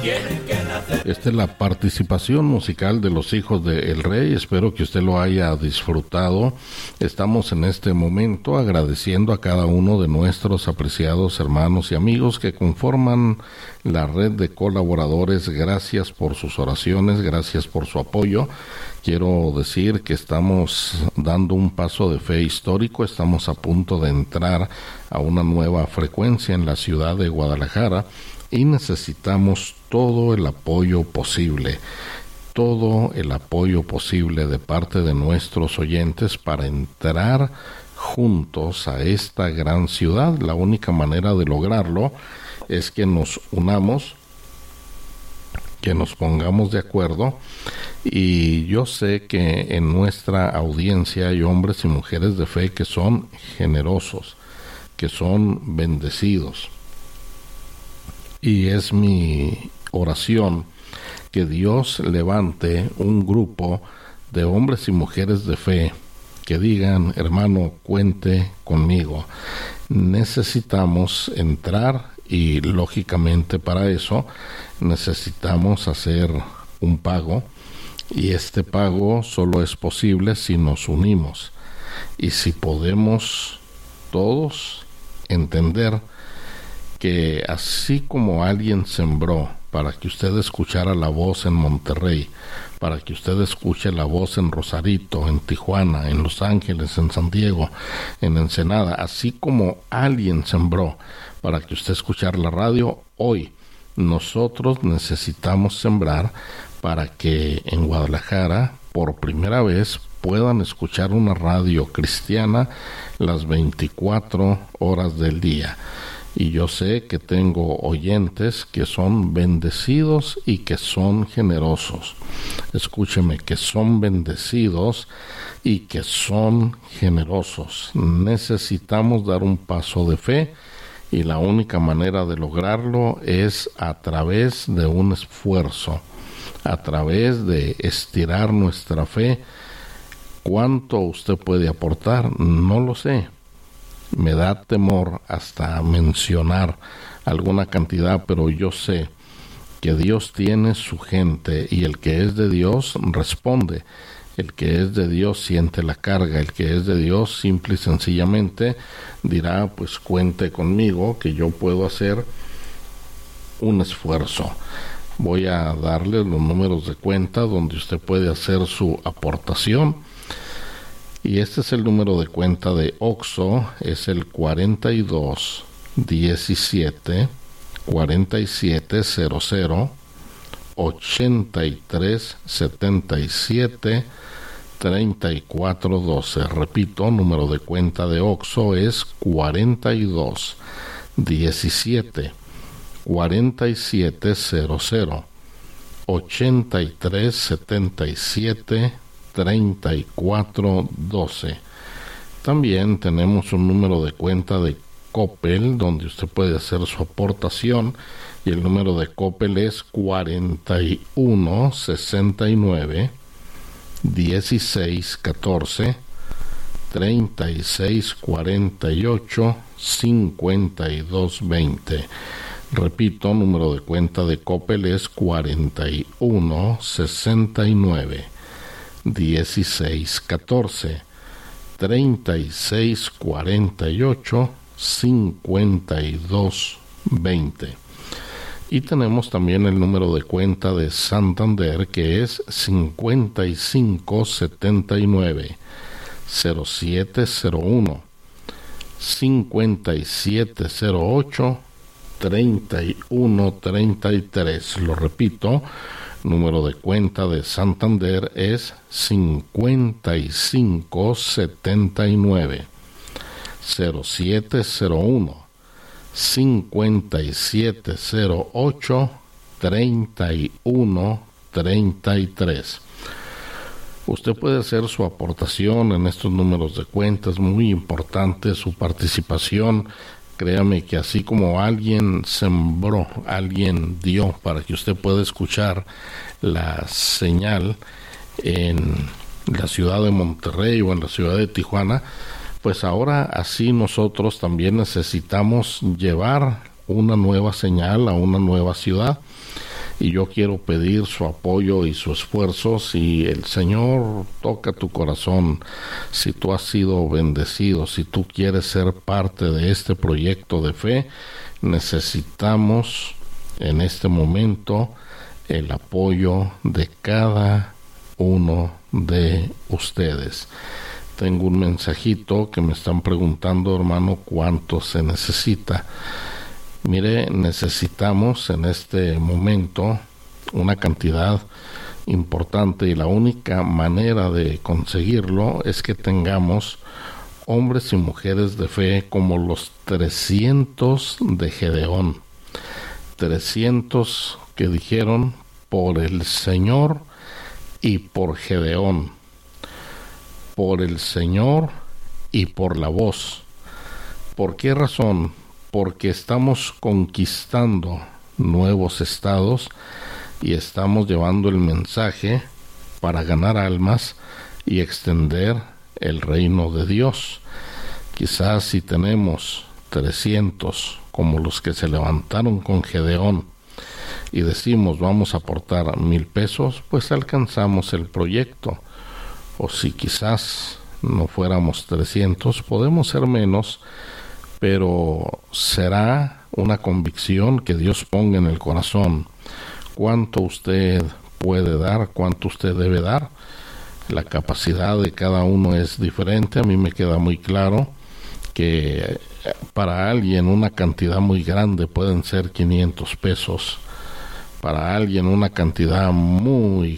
Esta es la participación musical de los hijos del Rey. Espero que usted lo haya disfrutado. Estamos en este momento agradeciendo a cada uno de nuestros apreciados hermanos y amigos que conforman la red de colaboradores. Gracias por sus oraciones, gracias por su apoyo. Quiero decir que estamos dando un paso de fe histórico. Estamos a punto de entrar a una nueva frecuencia en la ciudad de Guadalajara y necesitamos todo el apoyo posible de parte de nuestros oyentes para entrar juntos a esta gran ciudad. La única manera de lograrlo es que nos unamos, que nos pongamos de acuerdo, y yo sé que en nuestra audiencia hay hombres y mujeres de fe que son generosos, que son bendecidos, y es mi oración que Dios levante un grupo de hombres y mujeres de fe que digan: hermano, cuente conmigo. Necesitamos entrar y lógicamente para eso necesitamos hacer un pago, y este pago solo es posible si nos unimos y si podemos todos entender que así como alguien sembró para que usted escuchara la voz en Monterrey, para que usted escuche la voz en Rosarito, en Tijuana, en Los Ángeles, en San Diego, en Ensenada, así como alguien sembró para que usted escuchara la radio, hoy nosotros necesitamos sembrar para que en Guadalajara por primera vez puedan escuchar una radio cristiana las 24 horas del día. Y yo sé que tengo oyentes que son bendecidos y que son generosos. Escúcheme, que son bendecidos y que son generosos. Necesitamos dar un paso de fe, y la única manera de lograrlo es a través de un esfuerzo, a través de estirar nuestra fe. ¿Cuánto usted puede aportar? No lo sé. Me da temor hasta mencionar alguna cantidad, pero yo sé que Dios tiene su gente, y el que es de Dios responde. El que es de Dios siente la carga. El que es de Dios simple y sencillamente dirá: pues cuente conmigo, que yo puedo hacer un esfuerzo. Voy a darle los números de cuenta donde usted puede hacer su aportación. Y este es el número de cuenta de OXXO, es el 42 17 47 00 83 77 34 12. Repito, número de cuenta de OXXO es 42 17 47 00 83 77 34 12. También tenemos un número de cuenta de Coppel donde usted puede hacer su aportación, y el número de Coppel es 41 69 16 14 36 48 52 20. Repito, número de cuenta de Coppel es 41 69 16 14 36 48 52 20. Y tenemos también el número de cuenta de Santander, que es 55 79 0701 57 08 31 33. Lo repito, número de cuenta de Santander es 55 79 0701 57 08 31 33. Usted puede hacer su aportación en estos números de cuenta. Es muy importante su participación. Créame que así como alguien sembró, alguien dio para que usted pueda escuchar la señal en la ciudad de Monterrey o en la ciudad de Tijuana, pues ahora así nosotros también necesitamos llevar una nueva señal a una nueva ciudad. y yo quiero pedir su apoyo y su esfuerzo. Si el Señor toca tu corazón, si tú has sido bendecido, si tú quieres ser parte de este proyecto de fe, necesitamos en este momento el apoyo de cada uno de ustedes. Tengo un mensajito que me están preguntando, hermano, ¿cuánto se necesita? Mire, necesitamos en este momento una cantidad importante, y la única manera de conseguirlo es que tengamos hombres y mujeres de fe como los 300 de Gedeón. 300 que dijeron: por el Señor y por Gedeón, por el Señor y por la voz. ¿Por qué razón? Porque estamos conquistando nuevos estados y estamos llevando el mensaje para ganar almas y extender el reino de Dios. Quizás si tenemos 300 como los que se levantaron con Gedeón y decimos vamos a aportar 1,000 pesos, pues alcanzamos el proyecto. O si quizás no fuéramos 300, podemos ser menos, pero será una convicción que Dios ponga en el corazón. ¿Cuánto usted puede dar? ¿Cuánto usted debe dar? La capacidad de cada uno es diferente. A mí me queda muy claro que para alguien una cantidad muy grande pueden ser 500 pesos. Para alguien una cantidad muy